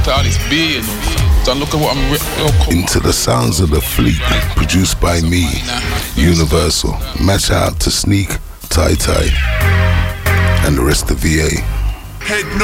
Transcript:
to all this beers. So look at what I'm Into the Sounds of the Fleet, produced by me, Universal. Match out to Sneak, Tai Tai, and the rest of VA.